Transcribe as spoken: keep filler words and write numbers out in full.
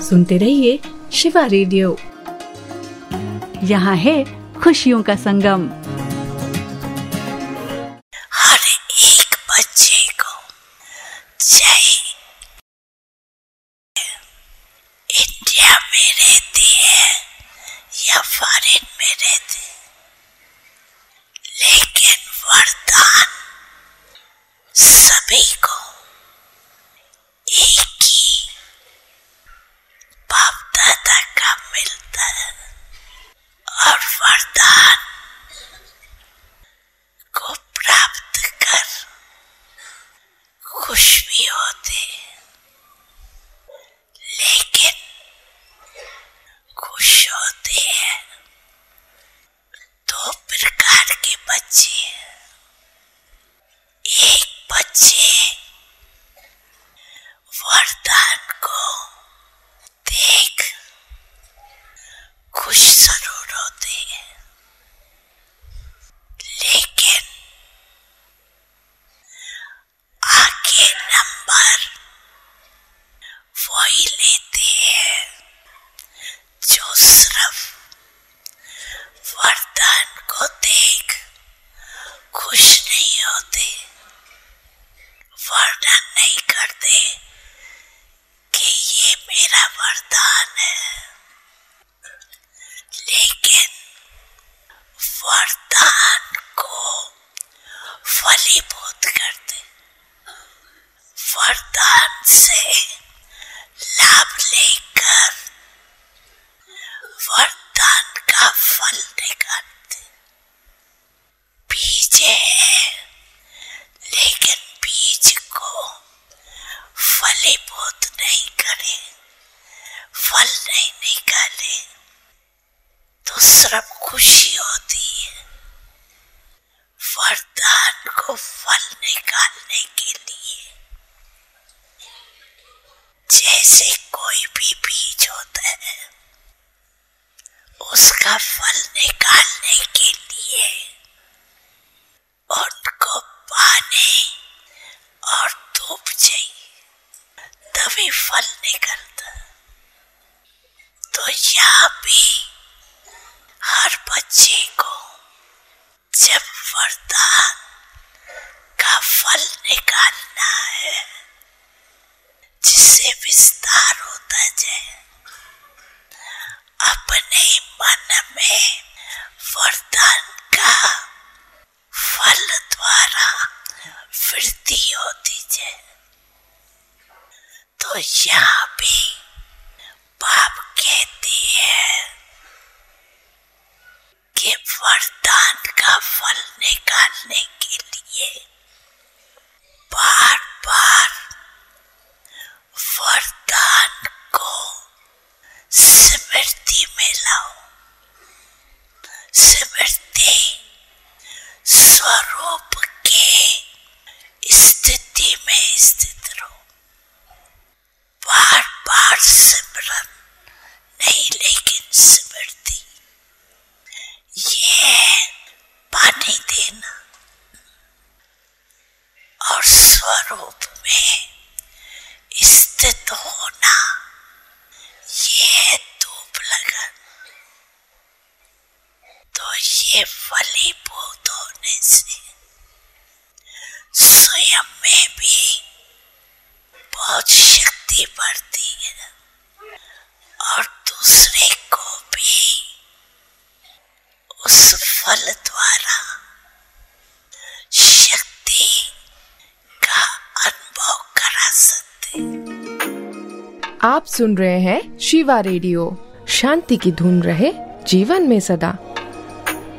सुनते रहिए शिवा रेडियो। यहाँ है खुशियों का संगम। हर एक बच्चे को जय इंडिया में रहती है या फॉरेन में रहती है, लेकिन वरदान सभी को एक ही बाप दादा का मिलता है। और वरदान को प्राप्त कर खुश भी होते, लेकिन खुश होते हैं दो प्रकार के बच्चे। एक बच्चे वरदान को देख खुश जरूर होते हैं, लेकिन आगे नंबर वही लेते हैं जो सिर्फ वरदान को देख खुश नहीं होते, वर्णन नहीं करते कि ये मेरा वरदान है, लेकिन वरदान को फलीभूत करते, वरदान से लाभ लेकर वरदान का फल निकालते। बीज है, लेकिन बीज को फलीभूत नहीं करे, फल नहीं निकाले तो सिर्फ खुशी होती है। वरदान को फल निकालने के लिए जैसे कोई भी बीज होता है, उसका फल निकालने के लिए उनको पानी और धूप चाहिए, तभी फल निकलता। तो यहाँ भी हर बच्चे को जब वरदान का फल निकालना है, जिससे विस्तार होता जाए, अपने मन में वरदान का फल द्वारा वृद्धि होती जाए। तो यहाँ भी बाप कहते हैं कि वरदान का फल निकालने के लिए बार बार वरदान को स्मृति में लाओ, स्मृति स्वरूप के स्थिति में स्थित रहो। बार बार सिमरन नहीं, लेकिन स्मृति, ये पानी देना और स्वरूप में स्थित होना, ये धूप लगन। तो ये फलीभूत होने से स्वयं में भी बहुत शक्ति बढ़ती है और दूसरे को भी उस फल द्वारा शक्ति का अनुभव करा सकते। आप सुन रहे हैं शिवा रेडियो। शांति की धुन रहे जीवन में सदा।